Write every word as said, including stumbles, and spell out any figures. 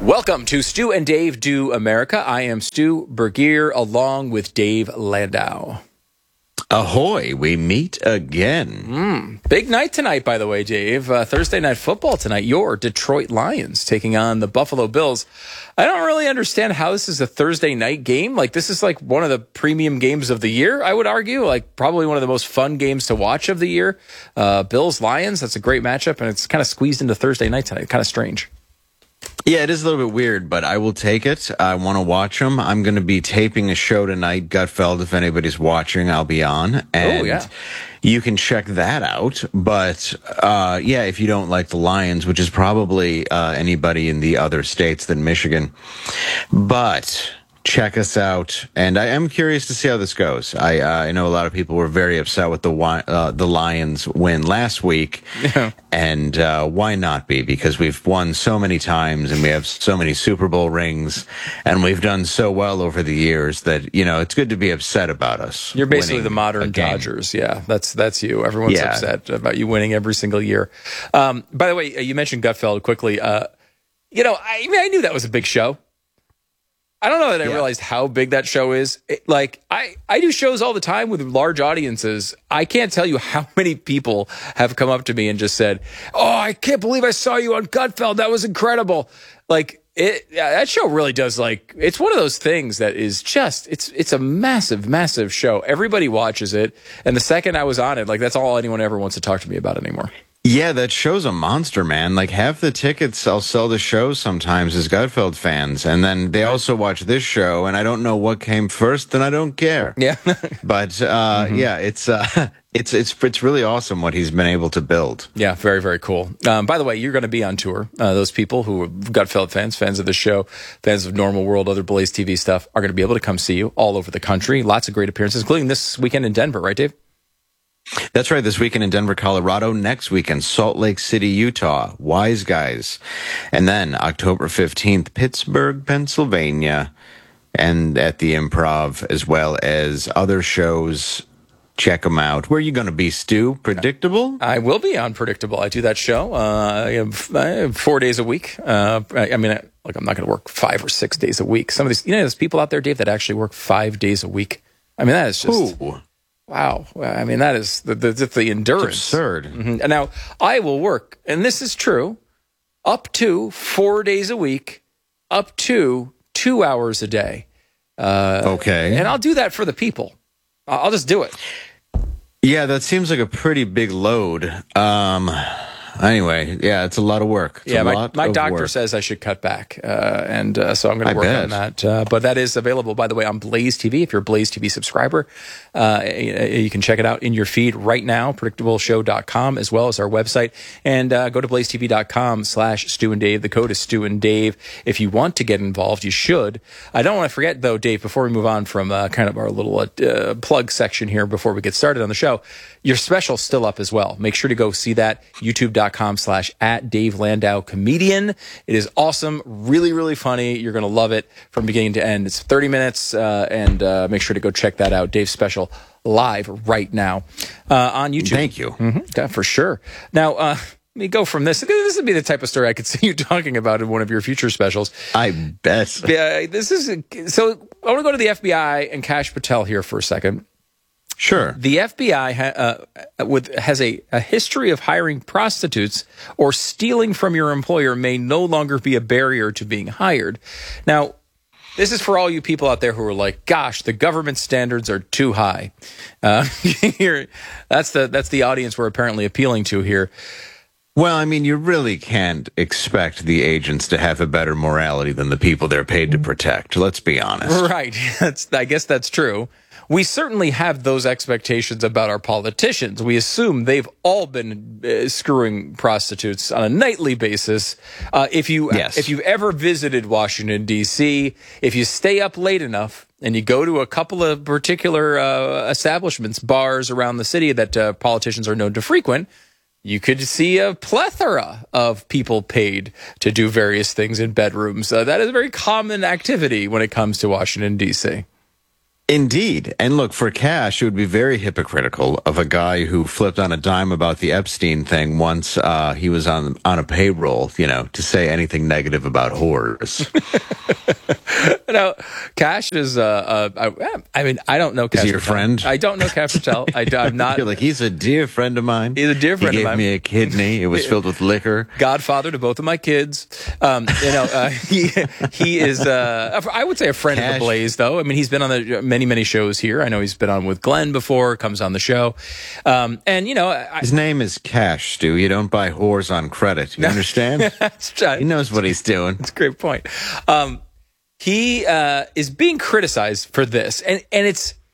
Welcome to Stu and Dave Do America. I am Stu Bergier along with Dave Landau. Ahoy, we meet again. Mm, big night tonight, by the way, Dave. Uh, Thursday Night Football tonight. Your Detroit Lions taking on the Buffalo Bills. I don't really understand how this is a Thursday night game. Like, this is like one of the premium games of the year, I would argue. Like, probably one of the most fun games to watch of the year. Uh, Bills Lions, that's a great matchup, and it's kind of squeezed into Thursday night tonight. Kind of strange. Yeah, it is a little bit weird, but I will take it. I want to watch them. I'm going to be taping a show tonight, Gutfeld. If anybody's watching, I'll be on. And oh, yeah. You can check that out. But, uh, yeah, if you don't like the Lions, which is probably uh, anybody in the other states than Michigan. But check us out. And I am curious to see how this goes. I uh, I know a lot of people were very upset with the uh, the Lions win last week. Yeah. And uh, why not be? Because we've won so many times and we have so many Super Bowl rings and we've done so well over the years that, you know, it's good to be upset about us. You're basically the modern Dodgers. Yeah, that's that's you. Everyone's yeah. upset about you winning every single year. Um, by the way, you mentioned Gutfeld quickly. Uh, you know, I, I mean, I knew that was a big show. I don't know that I yeah. realized how big that show is. It, like, I, I do shows all the time with large audiences. I can't tell you how many people have come up to me and just said, oh, I can't believe I saw you on Gutfeld. That was incredible. Like, it, yeah, that show really does, like, it's one of those things that is just, it's it's a massive, massive show. Everybody watches it. And the second I was on it, like, that's all anyone ever wants to talk to me about anymore. Yeah, that show's a monster, man. Like, half the tickets I'll sell the show sometimes as Gutfeld fans. And then they also watch this show, and I don't know what came first, and I don't care. Yeah. But, uh, mm-hmm. yeah, it's, uh, it's, it's, it's really awesome what he's been able to build. Yeah, very, very cool. Um, by the way, you're going to be on tour. Uh, those people who are Gutfeld fans, fans of the show, fans of Normal World, other Blaze T V stuff, are going to be able to come see you all over the country. Lots of great appearances, including this weekend in Denver, right, Dave? That's right. This weekend in Denver, Colorado. Next weekend, Salt Lake City, Utah. Wise Guys. And then October fifteenth, Pittsburgh, Pennsylvania. And at the Improv, as well as other shows. Check them out. Where are you going to be, Stu? Predictable? I will be on Predictable. I do that show. Uh, I, have, I have four days a week. Uh, I, I mean, I, like I'm not going to work five or six days a week. Some of these, you know, there's people out there, Dave, that actually work five days a week. I mean, that is just... Ooh. Wow. I mean, that is the the, the endurance. It's absurd. Mm-hmm. And now, I will work, and this is true, up to four days a week, up to two hours a day. Uh, okay. And I'll do that for the people. I'll just do it. Yeah, that seems like a pretty big load. Um, anyway, yeah, it's a lot of work. It's yeah, a my, lot my of doctor work. says I should cut back, uh, and uh, so I'm going to work bet. on that. Uh, but that is available, by the way, on Blaze T V. If you're a Blaze T V subscriber, uh, you can check it out in your feed right now, predictable show dot com, as well as our website. And uh, go to blaze t v dot com slash Stu and Dave. The code is Stu and Dave. If you want to get involved, you should. I don't want to forget, though, Dave, before we move on from uh, kind of our little uh, plug section here before we get started on the show, your special's still up as well. Make sure to go see that, youtube dot com slash at Dave Landau Comedian. It is awesome, really, really funny. You're going to love it from beginning to end. It's thirty minutes, uh, and uh, make sure to go check that out. Dave's special live right now uh, on YouTube. Thank you. Mm-hmm. Yeah, for sure. Now, uh, let me go from this. This would be the type of story I could see you talking about in one of your future specials. I bet. Yeah, this is so. I want to go to the F B I and Kash Patel here for a second. Sure. The F B I ha, uh, with, has a, a history of hiring prostitutes or stealing from your employer may no longer be a barrier to being hired. Now, this is for all you people out there who are like, gosh, the government standards are too high. Uh, here, that's the that's the audience we're apparently appealing to here. Well, I mean, you really can't expect the agents to have a better morality than the people they're paid to protect. Let's be honest. Right. That's, I guess that's true. We certainly have those expectations about our politicians. We assume they've all been uh, screwing prostitutes on a nightly basis. Uh, if you yes. if you've ever visited Washington, D C, if you stay up late enough and you go to a couple of particular uh, establishments, bars around the city that uh, politicians are known to frequent, you could see a plethora of people paid to do various things in bedrooms. Uh, that is a very common activity when it comes to Washington, D C. Indeed. And look, for Cash, it would be very hypocritical of a guy who flipped on a dime about the Epstein thing once uh, he was on on a payroll, you know, to say anything negative about whores. No, Cash is, uh, uh, I, I mean, I don't know Cash. Is he your Patel. friend? I don't know Cash Patel. I, I'm not. You're like, he's a dear friend of mine. He's a dear friend he of gave mine. me a kidney. It was filled with liquor. Godfather to both of my kids. Um, you know, uh, he he is, uh, I would say a friend Cash. of the Blaze, though. I mean, he's been on the many, many shows here. I know he's been on with Glenn before, comes on the show. Um, and, you know, I, His name is Cash, Stu. You don't buy whores on credit. You understand? He knows what he's doing. That's a great point. Um, he uh, is being criticized for this, and and it's